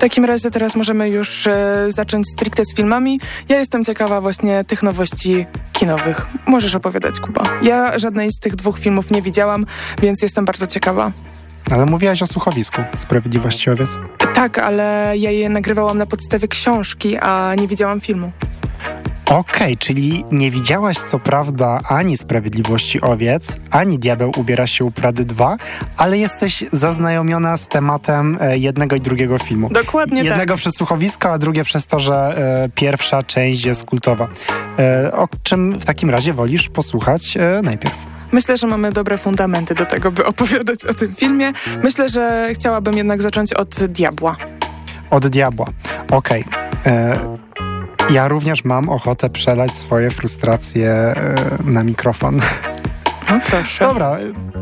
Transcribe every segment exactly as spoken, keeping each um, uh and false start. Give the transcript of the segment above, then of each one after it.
takim razie teraz możemy już e, zacząć stricte z filmami. Ja jestem ciekawa właśnie tych nowości kinowych. Możesz opowiadać, Kuba. Ja żadnej z tych dwóch filmów nie widziałam, więc jestem bardzo ciekawa. Ale mówiłaś o Słuchowisku Sprawiedliwości Owiec. Tak, ale ja je nagrywałam na podstawie książki, a nie widziałam filmu. Okej, okay, czyli nie widziałaś co prawda ani Sprawiedliwości Owiec, ani Diabeł ubiera się u Prady dwa, ale jesteś zaznajomiona z tematem e, jednego i drugiego filmu. Dokładnie Jednego tak. przez słuchowisko, a drugie przez to, że e, pierwsza część jest kultowa. E, o czym w takim razie wolisz posłuchać e, najpierw? Myślę, że mamy dobre fundamenty do tego, by opowiadać o tym filmie. Myślę, że chciałabym jednak zacząć od Diabła. Od Diabła. Okej. Okay. Ja również mam ochotę przelać swoje frustracje e, na mikrofon. No proszę. Dobra.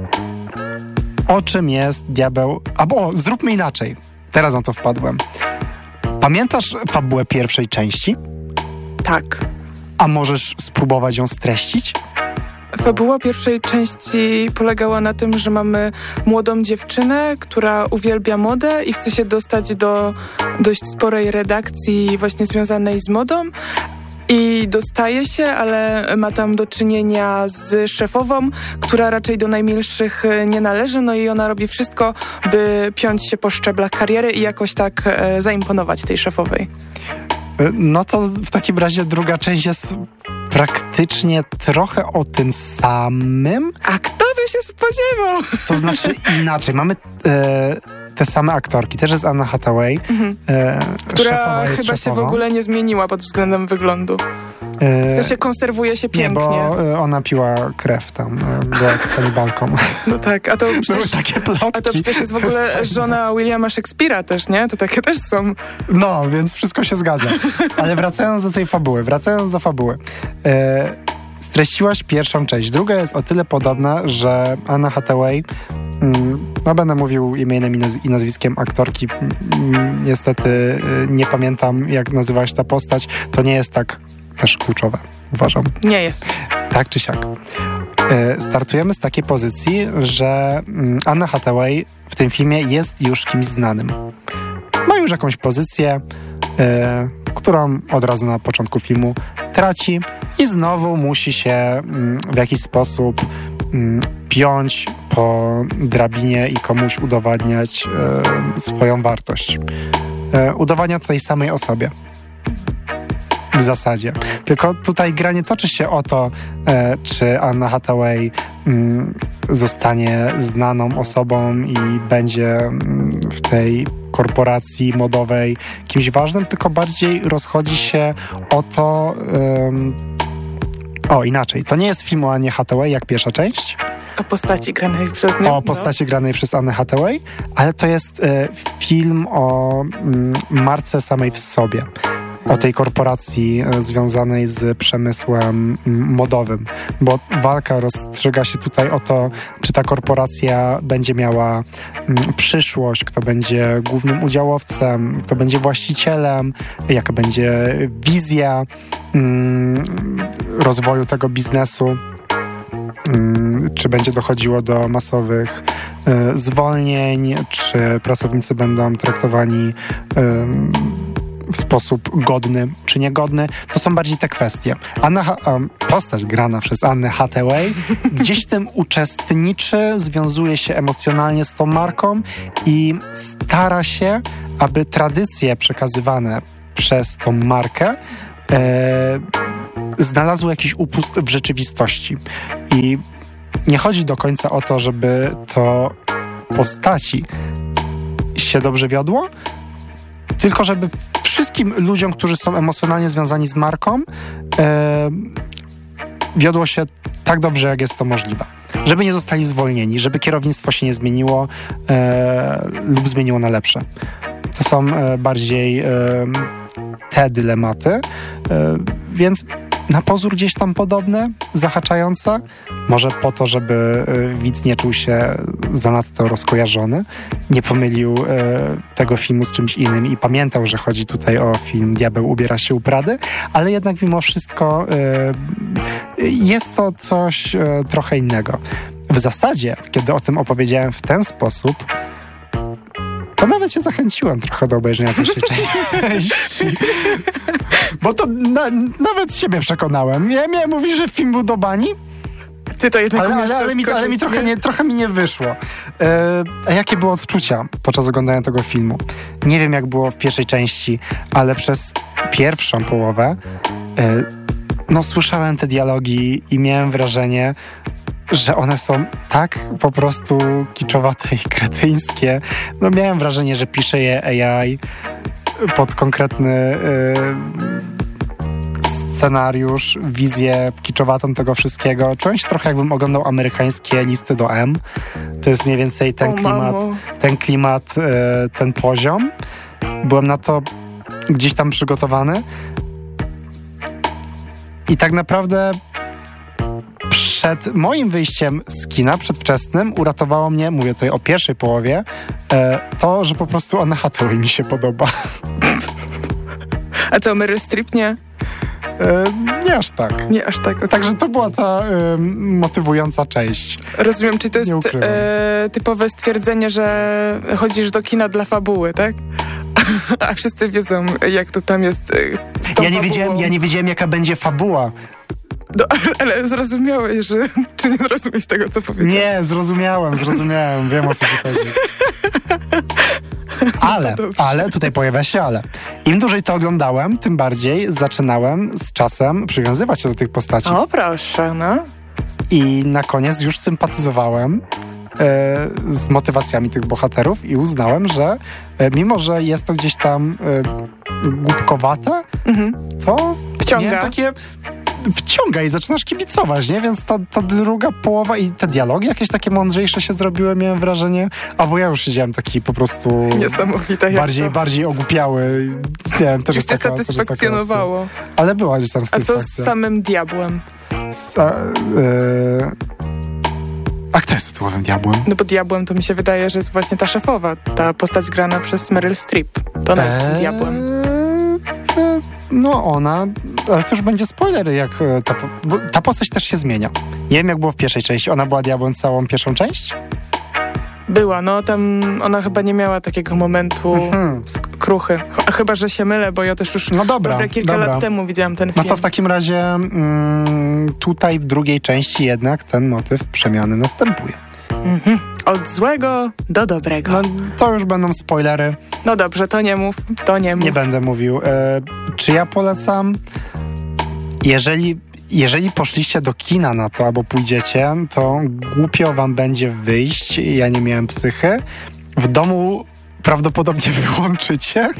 O czym jest Diabeł? Albo zróbmy inaczej. Teraz na to wpadłem. Pamiętasz fabułę pierwszej części? Tak. A możesz spróbować ją streścić? Fabuła pierwszej części polegała na tym, że mamy młodą dziewczynę, która uwielbia modę i chce się dostać do dość sporej redakcji właśnie związanej z modą. I dostaje się, ale ma tam do czynienia z szefową, która raczej do najmilszych nie należy, no i ona robi wszystko, by piąć się po szczeblach kariery i jakoś tak e, zaimponować tej szefowej. No to w takim razie druga część jest praktycznie trochę o tym samym. A kto by się spodziewał? To znaczy inaczej. Mamy e, te same aktorki. Też jest Anna Hathaway. Mhm. E, która chyba szefową. się w ogóle nie zmieniła pod względem wyglądu. W sensie konserwuje się pięknie. Nie, bo ona piła krew tam, była kanibalką. No tak, a to przecież, były takie plotki. A to przecież jest w ogóle żona Williama Shakespeare'a też, nie? To takie też są. No, więc wszystko się zgadza. Ale wracając do tej fabuły, wracając do fabuły. E, streściłaś pierwszą część. Druga jest o tyle podobna, że Anna Hathaway, mm, no będę mówił imieniem i, naz- i nazwiskiem aktorki, mm, niestety y, nie pamiętam, jak nazywa się ta postać. To nie jest tak też kluczowe, uważam. Nie jest. Tak czy siak. E, startujemy z takiej pozycji, że mm, Anna Hathaway w tym filmie jest już kimś znanym. Ma już jakąś pozycję, e, którą od razu na początku filmu traci i znowu musi się mm, w jakiś sposób mm, piąć po drabinie i komuś udowadniać e, swoją wartość. E, udowadnia tej samej osobie. W zasadzie. Tylko tutaj gra nie toczy się o to, e, czy Anna Hathaway mm, zostanie znaną osobą i będzie mm, w tej korporacji modowej kimś ważnym, tylko bardziej rozchodzi się o to... Um, o, inaczej. To nie jest film o Annie Hathaway, jak pierwsza część. O postaci granej przez nią. O postaci no. granej przez Annę Hathaway, ale to jest e, film o mm, marce samej w sobie. O tej korporacji e, związanej z przemysłem m, modowym, bo walka rozstrzyga się tutaj o to, czy ta korporacja będzie miała m, przyszłość, kto będzie głównym udziałowcem, kto będzie właścicielem, jaka będzie wizja m, rozwoju tego biznesu, m, czy będzie dochodziło do masowych e, zwolnień, czy pracownicy będą traktowani e, w sposób godny czy niegodny, to są bardziej te kwestie. Anna, um, postać grana przez Annę Hathaway gdzieś w tym uczestniczy, związuje się emocjonalnie z tą marką i stara się, aby tradycje przekazywane przez tą markę e, znalazły jakiś upust w rzeczywistości. I nie chodzi do końca o to, żeby to postaci się dobrze wiodło, tylko żeby wszystkim ludziom, którzy są emocjonalnie związani z marką, e, wiodło się tak dobrze, jak jest to możliwe. Żeby nie zostali zwolnieni, żeby kierownictwo się nie zmieniło e, lub zmieniło na lepsze. To są e, bardziej e, te dylematy, e, więc na pozór gdzieś tam podobne, zahaczające. Może po to, żeby y, widz nie czuł się zanadto rozkojarzony, nie pomylił y, tego filmu z czymś innym i pamiętał, że chodzi tutaj o film Diabeł ubiera się u Prady, ale jednak mimo wszystko y, jest to coś y, trochę innego. W zasadzie, kiedy o tym opowiedziałem w ten sposób, to nawet się zachęciłem trochę do obejrzenia pierwszej części. Bo to na, nawet siebie przekonałem. Ja miałem mówić, że film był do bani, Ty to jednak ale, umiesz ale, ale, mi, ale mi trochę, nie, trochę mi nie wyszło. E, a jakie były odczucia podczas oglądania tego filmu? Nie wiem, jak było w pierwszej części, ale przez pierwszą połowę e, no, słyszałem te dialogi i miałem wrażenie, że one są tak po prostu kiczowate i kretyńskie. No, miałem wrażenie, że pisze je A I pod konkretny e, scenariusz, wizję kiczowatą tego wszystkiego. Czułem się trochę, jakbym oglądał amerykańskie listy do M. To jest mniej więcej ten o, klimat, mamo. ten klimat, e, ten poziom. Byłem na to gdzieś tam przygotowany. I tak naprawdę przed moim wyjściem z kina przedwczesnym uratowało mnie, mówię tutaj o pierwszej połowie, e, to, że po prostu Anna Hathaway mi się podoba. A co, Meryl Streep nie? E, nie aż tak. Nie aż tak. Okay. Także to była ta e, motywująca część. Rozumiem, czy to jest e, typowe stwierdzenie, że chodzisz do kina dla fabuły, tak? A wszyscy wiedzą, jak to tam jest e, z tą ja nie, fabułą. wiedziałem, ja nie wiedziałem, jaka będzie fabuła. No, ale zrozumiałeś, że... Czy nie zrozumiałeś tego, co powiedziałem? Nie, zrozumiałem, zrozumiałem. Wiem, o co ci chodzi. Ale, ale, tutaj pojawia się ale. Im dłużej to oglądałem, tym bardziej zaczynałem z czasem przywiązywać się do tych postaci. O, proszę, no. I na koniec już sympatyzowałem e, z motywacjami tych bohaterów i uznałem, że e, mimo, że jest to gdzieś tam e, głupkowate, mhm. to wciąga. takie... wciąga i zaczynasz kibicować, nie? Więc ta, ta druga połowa i te dialogi jakieś takie mądrzejsze się zrobiły, miałem wrażenie. Albo ja już siedziałem taki po prostu... Niesamowite. Bardziej, jak to... bardziej ogłupiały. Nie wiem, też już cię satysfakcjonowało. Ale była gdzieś tam satysfakcja. A co z samym diabłem? Z, a, yy... a kto jest tytułowym diabłem? No bo diabłem to mi się wydaje, że jest właśnie ta szefowa, ta postać grana przez Meryl Streep. To ona eee... jest tym diabłem. No ona, ale to już będzie spoiler, jak ta, bo ta postać też się zmienia. Nie wiem, jak było w pierwszej części. Ona była diabłem całą pierwszą część? Była, no tam ona chyba nie miała takiego momentu mhm. kruchy. Ch- chyba, że się mylę, bo ja też już no dobra, dobre kilka dobra. lat temu widziałam ten film. No to w takim razie mm, tutaj w drugiej części jednak ten motyw przemiany następuje. Mhm. Od złego do dobrego. No to już będą spoilery. No dobrze, to nie mów, to nie mów. Nie będę mówił. E, czy ja polecam? Jeżeli, jeżeli poszliście do kina na to, albo pójdziecie, to głupio wam będzie wyjść. Ja nie miałem psychy. W domu prawdopodobnie wyłączycie.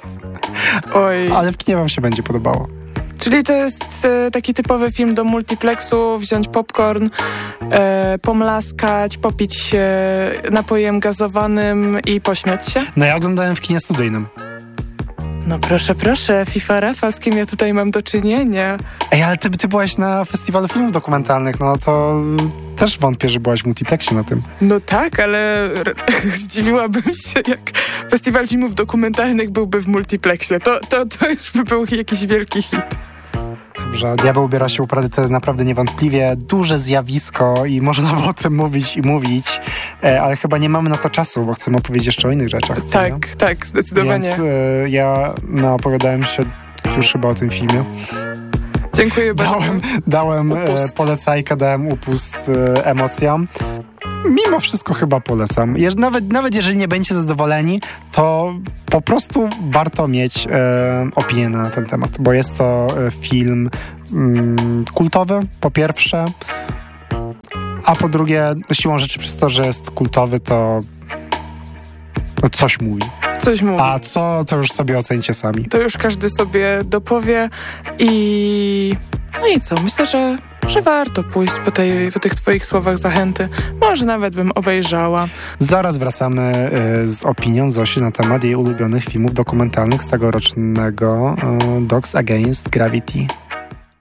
Oj. Ale w kinie wam się będzie podobało. Czyli to jest e, taki typowy film do multiplexu, wziąć popcorn, e, pomlaskać, popić się napojem gazowanym i pośmiać się? No ja oglądałem w kinie studyjnym. No proszę, proszę, FIFA Rafa, z kim ja tutaj mam do czynienia? Ej, ale ty, ty byłaś na festiwalu filmów dokumentalnych, no to też wątpię, że byłaś w multiplexie na tym. No tak, ale r- zdziwiłabym się, jak festiwal filmów dokumentalnych byłby w multiplexie. To, to, to już by był jakiś wielki hit. Dobrze, Diabeł ubiera się u Prady, to jest naprawdę niewątpliwie duże zjawisko i można by o tym mówić i mówić, e, ale chyba nie mamy na to czasu, bo chcemy opowiedzieć jeszcze o innych rzeczach. Co, tak, nie? tak, zdecydowanie. Więc e, ja no, opowiadałem się już chyba o tym filmie. Dziękuję bardzo. Dałem, dałem e, polecajkę, dałem upust e, emocjom. Mimo wszystko chyba polecam. Je, nawet, nawet jeżeli nie będziecie zadowoleni, to po prostu warto mieć e, opinię na ten temat, bo jest to e, film mm, kultowy, po pierwsze, a po drugie, siłą rzeczy przez to, że jest kultowy, to, to coś mówi. Coś mówi. A co, to już sobie ocencie sami. To już każdy sobie dopowie i... No i co? Myślę, że, że warto pójść po, tej, po tych twoich słowach zachęty. Może nawet bym obejrzała. Zaraz wracamy y, z opinią Zosi na temat jej ulubionych filmów dokumentalnych z tegorocznego y, Dogs Against Gravity.